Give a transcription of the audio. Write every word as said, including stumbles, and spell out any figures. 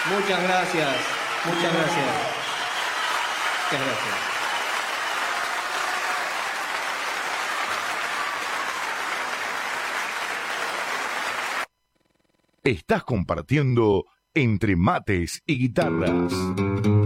Muchas gracias, muchas gracias. Muchas gracias. Estás compartiendo Entre Mates y Guitarras.